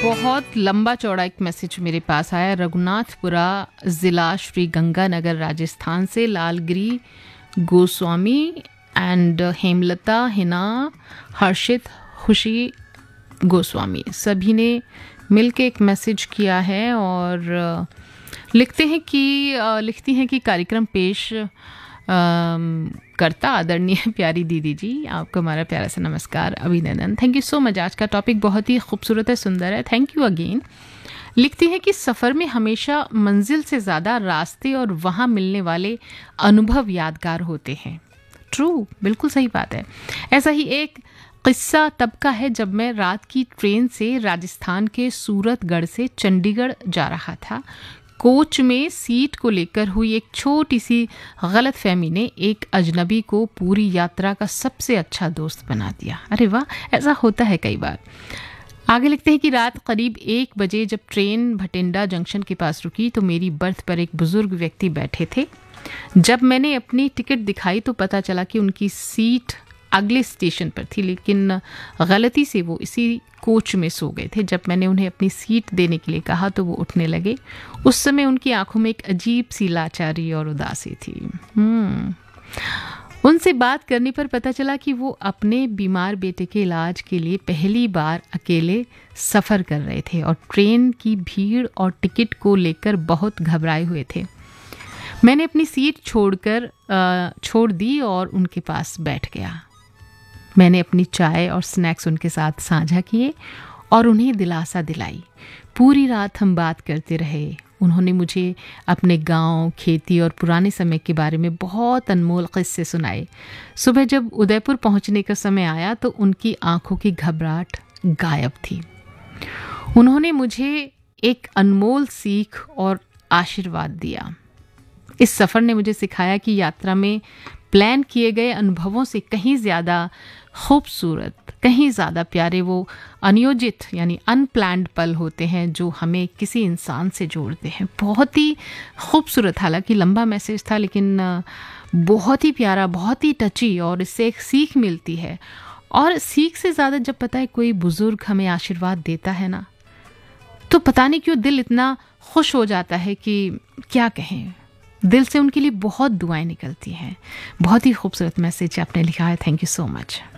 बहुत लंबा चौड़ा एक मैसेज मेरे पास आया। रघुनाथपुरा ज़िला श्री गंगानगर राजस्थान से लालगिरी गोस्वामी एंड हेमलता, हिना, हर्षित, खुशी गोस्वामी सभी ने मिलके एक मैसेज किया है और लिखती हैं कि कार्यक्रम पेश करता आदरणीय प्यारी दीदी जी, आपको हमारा प्यारा सा नमस्कार, अभिनंदन। Thank you so much. आज का टॉपिक बहुत ही खूबसूरत है, सुंदर है। Thank you again. लिखती है कि सफ़र में हमेशा मंजिल से ज़्यादा रास्ते और वहाँ मिलने वाले अनुभव यादगार होते हैं। ट्रू, बिल्कुल सही बात है। ऐसा ही एक किस्सा तब का है जब मैं रात की ट्रेन से राजस्थान के सूरतगढ़ से चंडीगढ़ जा रहा था। कोच में सीट को लेकर हुई एक छोटी सी गलतफहमी ने एक अजनबी को पूरी यात्रा का सबसे अच्छा दोस्त बना दिया। अरे वाह, ऐसा होता है कई बार। आगे लिखते हैं कि रात करीब 1 बजे जब ट्रेन भटिंडा जंक्शन के पास रुकी तो मेरी बर्थ पर एक बुजुर्ग व्यक्ति बैठे थे। जब मैंने अपनी टिकट दिखाई तो पता चला कि उनकी सीट अगले स्टेशन पर थी, लेकिन गलती से वो इसी कोच में सो गए थे। जब मैंने उन्हें अपनी सीट देने के लिए कहा तो वो उठने लगे। उस समय उनकी आंखों में एक अजीब सी लाचारी और उदासी थी। उनसे बात करने पर पता चला कि वो अपने बीमार बेटे के इलाज के लिए पहली बार अकेले सफ़र कर रहे थे और ट्रेन की भीड़ और टिकट को लेकर बहुत घबराए हुए थे। मैंने अपनी सीट छोड़ दी और उनके पास बैठ गया। मैंने अपनी चाय और स्नैक्स उनके साथ साझा किए और उन्हें दिलासा दिलाई। पूरी रात हम बात करते रहे। उन्होंने मुझे अपने गांव, खेती और पुराने समय के बारे में बहुत अनमोल किस्से सुनाए। सुबह जब उदयपुर पहुंचने का समय आया तो उनकी आंखों की घबराहट गायब थी। उन्होंने मुझे एक अनमोल सीख और आशीर्वाद दिया। इस सफ़र ने मुझे सिखाया कि यात्रा में प्लान किए गए अनुभवों से कहीं ज़्यादा खूबसूरत, कहीं ज़्यादा प्यारे वो अनियोजित यानी अनप्लान्ड पल होते हैं जो हमें किसी इंसान से जोड़ते हैं। बहुत ही खूबसूरत, हालांकि लंबा मैसेज था लेकिन बहुत ही प्यारा, बहुत ही टची, और इससे एक सीख मिलती है। और सीख से ज़्यादा जब पता है कोई बुज़ुर्ग हमें आशीर्वाद देता है ना, तो पता नहीं क्यों दिल इतना खुश हो जाता है कि क्या कहें। दिल से उनके लिए बहुत दुआएं निकलती हैं। बहुत ही खूबसूरत मैसेज आपने लिखा है। Thank you so much.